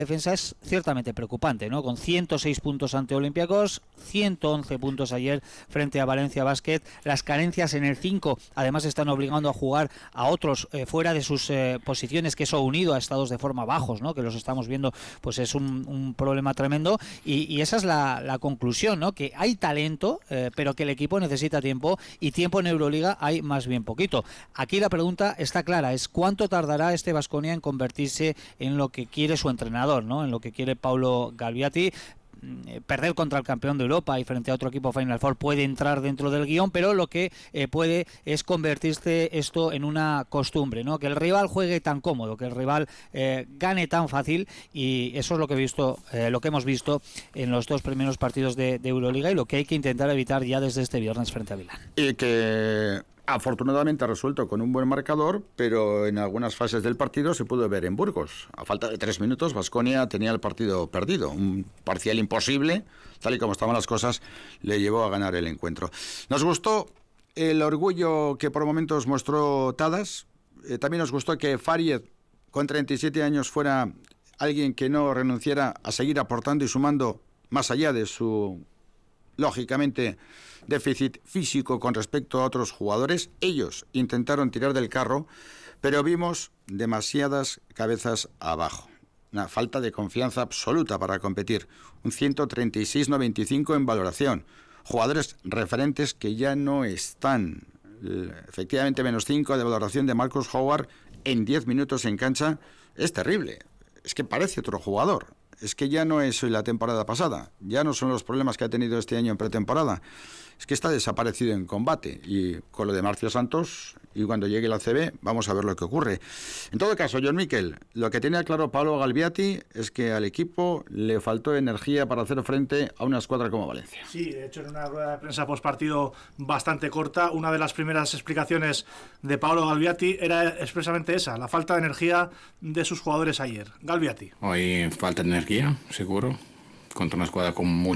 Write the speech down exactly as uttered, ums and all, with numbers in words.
defensa es ciertamente preocupante, ¿no? Con ciento seis puntos ante Olympiacos, ciento once puntos ayer frente a Valencia Basket. Las carencias en el cinco, además, están obligando a jugar a otros eh, fuera de sus eh, posiciones, que eso unido a estados de forma bajos, ¿no? Que los estamos viendo, pues es un, un problema tremendo. Y, y esa es la, la conclusión, ¿no? Que hay talento, eh, pero que el equipo necesita tiempo, y tiempo en Euroliga hay más bien poquito. Aquí la pregunta está clara, es cuánto tardará este Baskonia en convertirse en lo que quiere su entrenador, ¿no? En lo que quiere Paolo Galbiati. Perder contra el campeón de Europa y frente a otro equipo Final Four puede entrar dentro del guión, pero lo que eh, puede es convertirse esto en una costumbre, ¿no? Que el rival juegue tan cómodo, que el rival eh, gane tan fácil, y eso es lo que he visto, eh, lo que hemos visto en los dos primeros partidos de, de Euroliga, y lo que hay que intentar evitar ya desde este viernes frente a Milán. Y que afortunadamente ha resuelto con un buen marcador, pero en algunas fases del partido se pudo ver en Burgos. A falta de tres minutos, Baskonia tenía el partido perdido. Un parcial imposible, tal y como estaban las cosas, le llevó a ganar el encuentro. Nos gustó el orgullo que por momentos mostró Tadas. Eh, también nos gustó que Faried, con treinta y siete años, fuera alguien que no renunciara a seguir aportando y sumando más allá de su, lógicamente, déficit físico con respecto a otros jugadores. Ellos intentaron tirar del carro, pero vimos demasiadas cabezas abajo. Una falta de confianza absoluta para competir. Un ciento treinta y seis noventa y cinco en valoración. Jugadores referentes que ya no están. Efectivamente, menos cinco de valoración de Marcus Howard en diez minutos en cancha. Es terrible. Es que parece otro jugador. Es que ya no es la temporada pasada. Ya no son los problemas que ha tenido este año en pretemporada. Es que está desaparecido en combate. Y con lo de Marcio Santos, y cuando llegue el A C B, vamos a ver lo que ocurre. En todo caso, John Miquel, lo que tenía claro Paolo Galbiati es que al equipo le faltó energía para hacer frente a una escuadra como Valencia. Sí, de hecho, en una rueda de prensa postpartido bastante corta, una de las primeras explicaciones de Paolo Galbiati era expresamente esa, la falta de energía de sus jugadores ayer. Galbiati. Hoy falta de energía, seguro, contra una escuadra con mucho